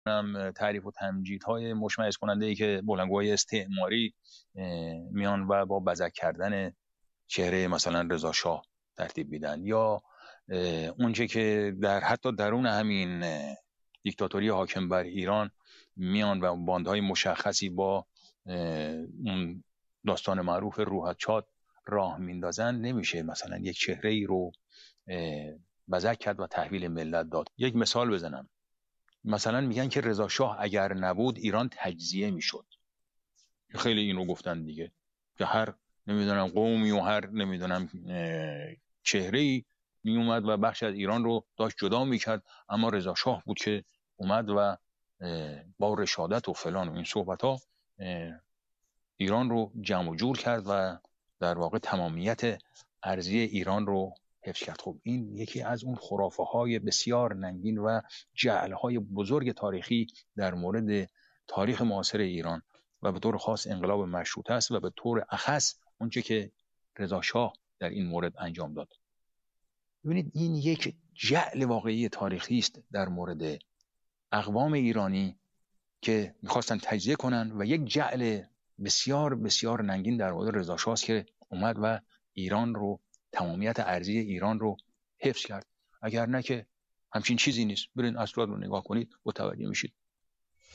تعریف و تمجیدهای مشمئز کننده ای که بلندگوهای استعماری میان و با بزک کردن چهره مثلا رضا شاه ترتیب میدن، یا اونچه که در حتی درون همین دیکتاتوری حاکم بر ایران میان و باندهای مشخصی با اون داستان معروف روح چاد راه میندازن، نمیشه مثلا یک چهره ای رو بزک کرد و تحویل ملت داد. یک مثال بزنم، مثلا میگن که رضا شاه اگر نبود ایران تجزیه میشد. خیلی این رو گفتن دیگه، که هر نمیدونم قومی و هر نمیدونم چهره‌ای می اومد و بخش از ایران رو داشت جدا میکرد، اما رضا شاه بود که اومد و با رشادت و فلان و این صحبت ها ایران رو جمع و جور کرد و در واقع تمامیت ارضی ایران رو حفظ کرد. خب این یکی از اون خرافه های بسیار ننگین و جعل های بزرگ تاریخی در مورد تاریخ معاصر ایران و به طور خاص انقلاب مشروطه است و به طور اخص اونچه که رضا شاه در این مورد انجام داد. ببینید این یک جعل واقعی تاریخی است در مورد اقوام ایرانی که میخواستن تجزیه کنن و یک جعل بسیار بسیار ننگین در مورد رضا شاه که اومد و ایران رو، تمامیت ارضی ایران رو حفظ کرد. اگر نه که همچین چیزی نیست. برین اسناد رو نگاه کنید متوجه میشید.